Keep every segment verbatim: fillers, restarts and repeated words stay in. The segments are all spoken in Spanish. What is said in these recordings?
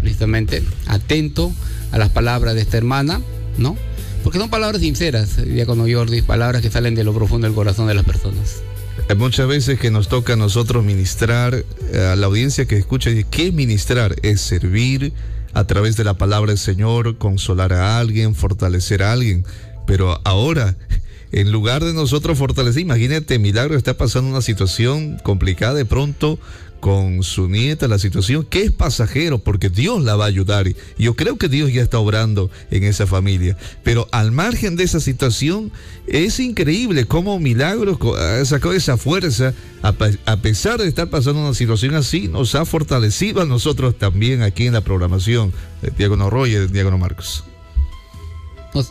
precisamente, atento a las palabras de esta hermana, ¿no? Porque son palabras sinceras, diácono Jordi, palabras que salen de lo profundo del corazón de las personas. Hay muchas veces que nos toca a nosotros ministrar, a la audiencia que escucha, y ¿qué es ministrar? Es servir a través de la palabra del Señor, consolar a alguien, fortalecer a alguien. Pero ahora, en lugar de nosotros fortalecer, imagínate, Milagro está pasando una situación complicada de pronto con su nieta, la situación que es pasajero, porque Dios la va a ayudar. Y yo creo que Dios ya está obrando en esa familia. Pero al margen de esa situación, es increíble cómo Milagros ha sacado esa fuerza, a, a pesar de estar pasando una situación así, nos ha fortalecido a nosotros también aquí en la programación. El diácono Roger, el diácono Marcos. Nos...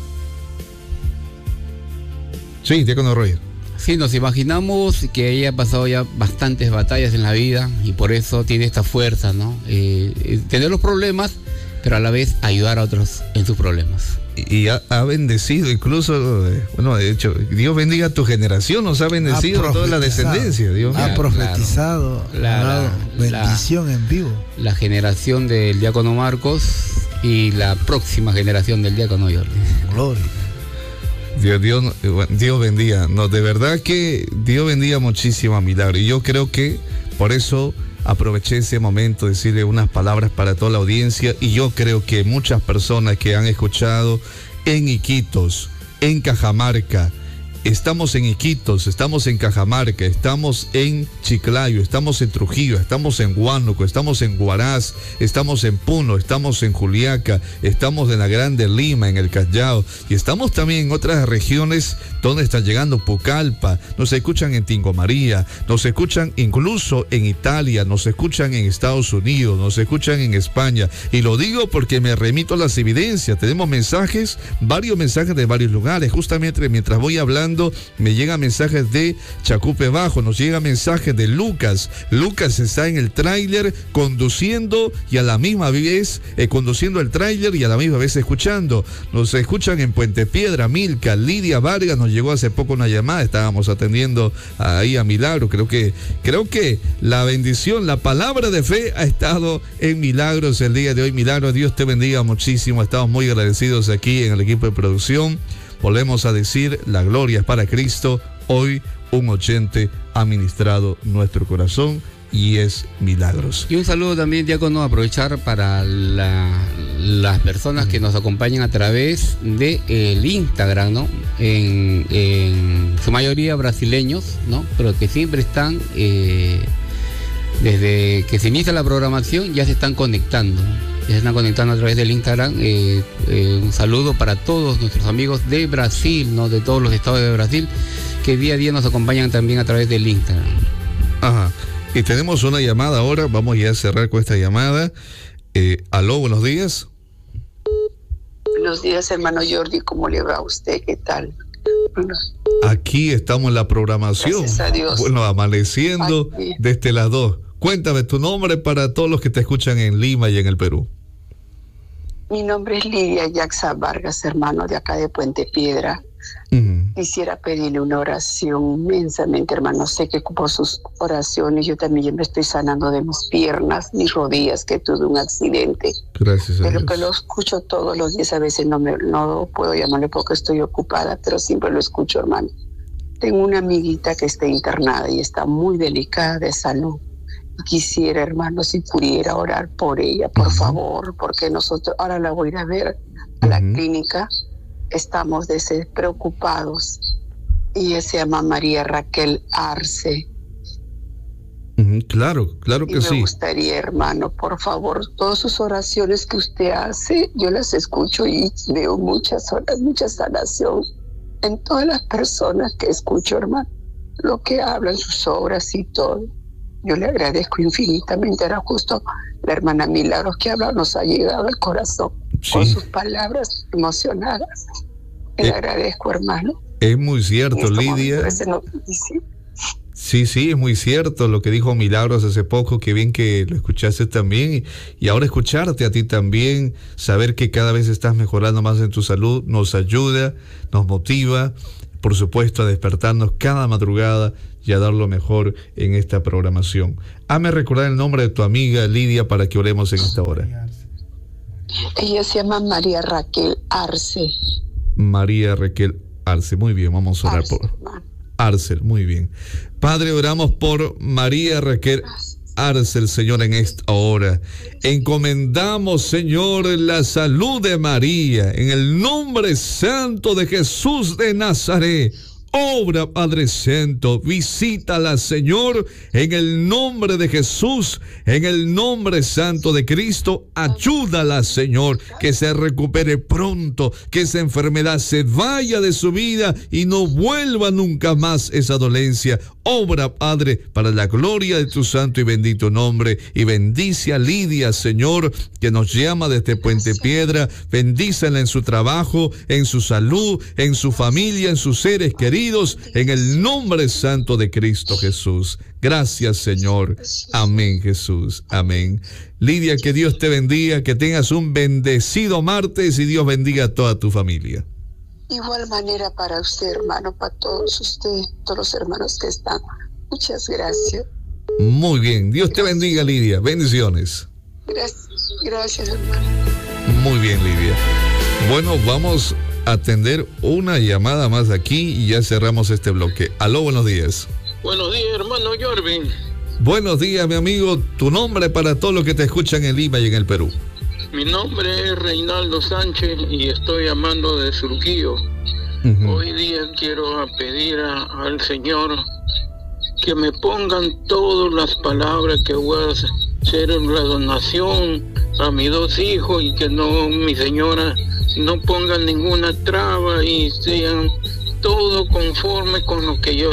Sí, diácono Roger. Sí, nos imaginamos que ella ha pasado ya bastantes batallas en la vida y por eso tiene esta fuerza, ¿no? Eh, tener los problemas, pero a la vez ayudar a otros en sus problemas. Y ha, ha bendecido incluso, eh, bueno, de hecho, Dios bendiga a tu generación, nos ha bendecido a toda la descendencia. Dios ha mío. profetizado, la, ha dado la, bendición la, en vivo. La generación del diácono Marcos y la próxima generación del diácono Jordi. Gloria. Dios, Dios, Dios bendiga, no, de verdad que Dios bendiga muchísimo a Milagro. Y yo creo que por eso aproveché ese momento de decirle unas palabras para toda la audiencia. Y yo creo que muchas personas que han escuchado en Iquitos, en Cajamarca, estamos en Iquitos, estamos en Cajamarca, estamos en Chiclayo, estamos en Trujillo, estamos en Huánuco, estamos en Huaraz, estamos en Puno, estamos en Juliaca, estamos en la Grande Lima, en el Callao, y estamos también en otras regiones donde están llegando, Pucallpa, nos escuchan en Tingo María, nos escuchan incluso en Italia, nos escuchan en Estados Unidos, nos escuchan en España, y lo digo porque me remito a las evidencias. Tenemos mensajes, varios mensajes de varios lugares. Justamente mientras voy hablando me llegan mensajes de Chacupe Bajo, nos llega mensajes de Lucas. Lucas está en el tráiler conduciendo y a la misma vez eh, conduciendo el tráiler y a la misma vez escuchando. Nos escuchan en Puente Piedra, Milka. Lidia Vargas nos llegó hace poco una llamada, estábamos atendiendo ahí a Milagro. Creo que, creo que la bendición, la palabra de fe ha estado en Milagros el día de hoy. Milagros, Dios te bendiga muchísimo. Estamos muy agradecidos aquí en el equipo de producción. Volvemos a decir, la gloria es para Cristo. Hoy un oyente ha ministrado nuestro corazón y es Milagros. Y un saludo también, diácono, aprovechar para la, las personas que nos acompañan a través de el Instagram, ¿no? En, en su mayoría brasileños, ¿no? Pero que siempre están, eh, desde que se inicia la programación, ya se están conectando, ¿no? Ya se están conectando a través del Instagram. Eh, eh, un saludo para todos nuestros amigos de Brasil, ¿no? De todos los estados de Brasil, que día a día nos acompañan también a través del Instagram. Ajá. Y tenemos una llamada ahora, vamos ya a cerrar con esta llamada. Eh, aló, buenos días. Buenos días, hermano Jordi, ¿cómo le va a usted? ¿Qué tal? Aquí estamos en la programación. Gracias a Dios. Bueno, amaneciendo Ay, desde las dos. Cuéntame tu nombre para todos los que te escuchan en Lima y en el Perú. Mi nombre es Lidia Yaxa Vargas, hermano de acá de Puente Piedra. Uh-huh. Quisiera pedirle una oración inmensamente, hermano. Sé que por sus oraciones yo también me estoy sanando de mis piernas, mis rodillas, que tuve un accidente. Gracias a Pero Dios. que lo escucho todos los días. A veces no, me, no puedo llamarle porque estoy ocupada, pero siempre lo escucho, hermano. Tengo una amiguita que está internada y está muy delicada de salud. Quisiera, hermano, si pudiera orar por ella, por uh-huh. favor, porque nosotros ahora la voy a ir a ver a la uh-huh. clínica. Estamos despreocupados. Y ella se llama María Raquel Arce. Uh-huh. Claro, claro que y sí. Me gustaría, hermano, por favor, todas sus oraciones que usted hace, yo las escucho y veo muchas horas, mucha sanación en todas las personas que escucho, hermano, lo que hablan, sus obras y todo. Yo le agradezco infinitamente. Era justo la hermana Milagros que habla, nos ha llegado al corazón sí. con sus palabras emocionadas. Le eh, agradezco, hermano. Es muy cierto, Lidia. No, sí. sí, sí, es muy cierto lo que dijo Milagros hace poco. Qué bien que lo escuchaste también. Y, y ahora escucharte a ti también, saber que cada vez estás mejorando más en tu salud, nos ayuda, nos motiva. por supuesto, a despertarnos cada madrugada y a dar lo mejor en esta programación. Hazme recordar el nombre de tu amiga Lidia para que oremos en esta hora. Ella se llama María Raquel Arce. María Raquel Arce, muy bien, vamos a orar Arce, por hermano. Arce, muy bien. Padre, oramos por María Raquel Arce, Señor, en esta hora. Encomendamos, Señor, la salud de María, en el nombre santo de Jesús de Nazaret. Obra, Padre Santo, visítala, Señor, en el nombre de Jesús, en el nombre santo de Cristo. Ayúdala, Señor, que se recupere pronto, que esa enfermedad se vaya de su vida y no vuelva nunca más esa dolencia. Obra, Padre, para la gloria de tu santo y bendito nombre, y bendice a Lidia, Señor, que nos llama desde Puente Piedra. Bendícela en su trabajo, en su salud, en su familia, en sus seres queridos, en el nombre santo de Cristo Jesús. Gracias, Señor. Amén, Jesús. Amén. Lidia, que Dios te bendiga, que tengas un bendecido martes y Dios bendiga a toda tu familia. Igual manera para usted, hermano, para todos ustedes, todos los hermanos que están. Muchas gracias. Muy bien. Dios te bendiga, Lidia. Bendiciones. Gracias, gracias, hermano. Muy bien, Lidia. Bueno, vamos a atender una llamada más aquí y ya cerramos este bloque. Aló, buenos días. Buenos días, hermano Jorvin. Buenos días, mi amigo. Tu nombre para todos los que te escuchan en Lima y en el Perú. Mi nombre es Reinaldo Sánchez y estoy llamando de Surquillo. Uh-huh. Hoy día quiero pedir a, al Señor que me pongan todas las palabras que voy a hacer en la donación a mis dos hijos, y que no, mi señora, no pongan ninguna traba y sean todo conforme con lo que yo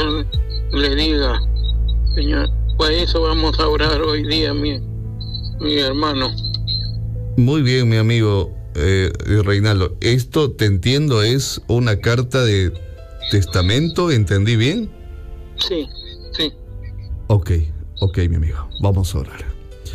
le diga. Señor, para eso vamos a orar hoy día, mi, mi hermano. Muy bien, mi amigo eh, Reinaldo. Esto, te entiendo, es una carta de testamento, ¿entendí bien? Sí, sí. Ok, ok, mi amigo. Vamos a orar.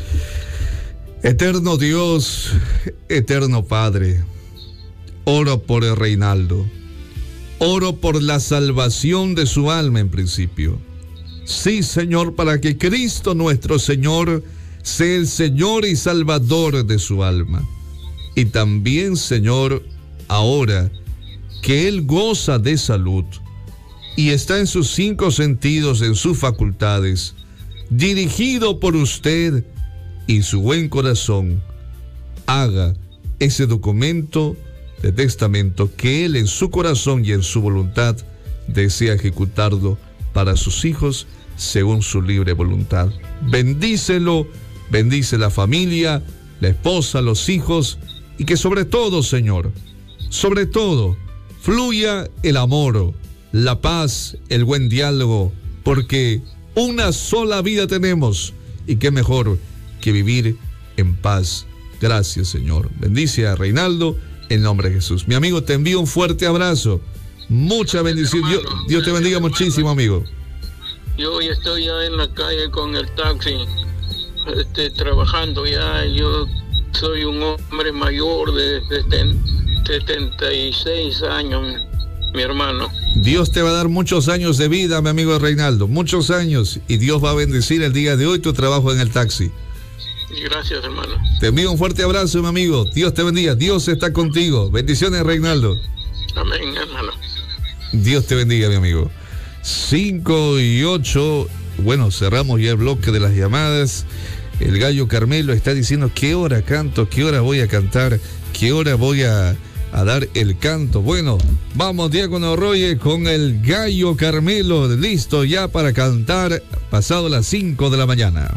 Eterno Dios, eterno Padre, oro por el Reinaldo. Oro por la salvación de su alma en principio. Sí, Señor, para que Cristo nuestro Señor sea el Señor y Salvador de su alma. Y también, Señor, ahora que Él goza de salud y está en sus cinco sentidos, en sus facultades, dirigido por usted y su buen corazón, haga ese documento de testamento que Él en su corazón y en su voluntad desea ejecutarlo para sus hijos según su libre voluntad. Bendícelo. Bendice la familia, la esposa, los hijos, y que sobre todo, Señor, sobre todo, fluya el amor, la paz, el buen diálogo, porque una sola vida tenemos, y qué mejor que vivir en paz. Gracias, Señor. Bendice a Reinaldo en nombre de Jesús. Mi amigo, te envío un fuerte abrazo. Mucha bendición. Dios, Dios te bendiga muchísimo, amigo. Yo hoy estoy ya en la calle con el taxi. Este, trabajando ya. Yo soy un hombre mayor de setenta y seis años, mi hermano. Dios te va a dar muchos años de vida, mi amigo Reinaldo, muchos años, y Dios va a bendecir el día de hoy tu trabajo en el taxi. Gracias, hermano. Te envío un fuerte abrazo, mi amigo. Dios te bendiga. Dios está contigo. Bendiciones, Reinaldo. Amén, hermano. Dios te bendiga, mi amigo. cinco y ocho. Bueno, cerramos ya el bloque de las llamadas. El gallo Carmelo está diciendo qué hora canto, qué hora voy a cantar, qué hora voy a, a dar el canto. Bueno, vamos, Diácono Roye, con el gallo Carmelo, listo ya para cantar pasado las cinco de la mañana.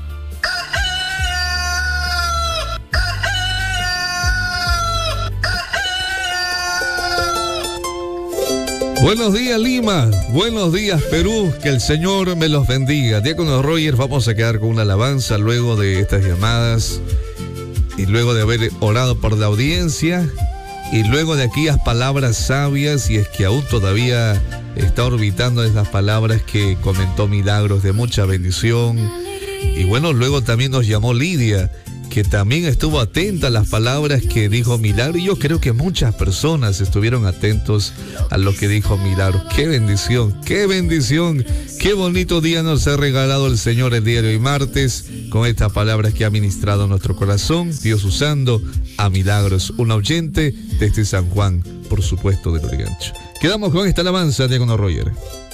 Buenos días, Lima. Buenos días, Perú. Que el Señor me los bendiga. Diácono Roger, vamos a quedar con una alabanza luego de estas llamadas y luego de haber orado por la audiencia y luego de aquellas palabras sabias, y es que aún todavía está orbitando esas palabras que comentó Milagros de mucha bendición. Y bueno, luego también nos llamó Lidia que también estuvo atenta a las palabras que dijo Milagro, y yo creo que muchas personas estuvieron atentos a lo que dijo Milagro. ¡Qué bendición! ¡Qué bendición! ¡Qué bonito día nos ha regalado el Señor el día de hoy martes con estas palabras que ha ministrado nuestro corazón, Dios usando a Milagros, un oyente desde San Juan, por supuesto, de Lurigancho. Quedamos con esta alabanza, Diácono Roger.